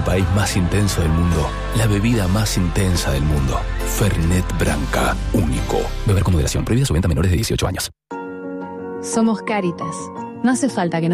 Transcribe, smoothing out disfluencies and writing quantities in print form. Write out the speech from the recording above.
país más intenso del mundo, la bebida más intensa del mundo. Fernet Branca, único. Beber con moderación. Prohibida su venta a menores de 18 años. Somos Cáritas. No hace falta que nos